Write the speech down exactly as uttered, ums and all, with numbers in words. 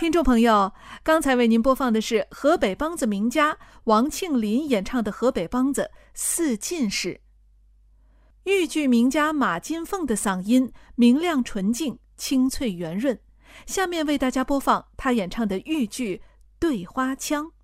听众朋友，刚才为您播放的是河北梆子名家王庆林演唱的河北梆子《四进士》。豫剧名家马金凤的嗓音明亮纯净，清脆圆润。下面为大家播放他演唱的豫剧《对花腔》。